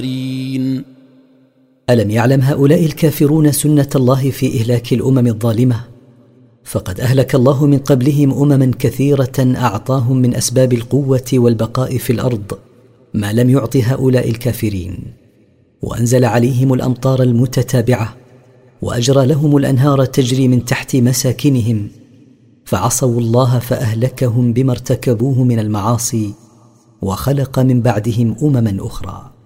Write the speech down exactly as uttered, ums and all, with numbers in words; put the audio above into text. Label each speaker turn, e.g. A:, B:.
A: ألم يعلم هؤلاء الكافرون سنة الله في إهلاك الأمم الظالمة؟ فقد أهلك الله من قبلهم أمما كثيرة أعطاهم من أسباب القوة والبقاء في الأرض ما لم يعط هؤلاء الكافرين، وأنزل عليهم الأمطار المتتابعة، وأجرى لهم الأنهار تجري من تحت مساكنهم، فعصوا الله فأهلكهم بما ارتكبوه من المعاصي، وخلق من بعدهم أمما أخرى.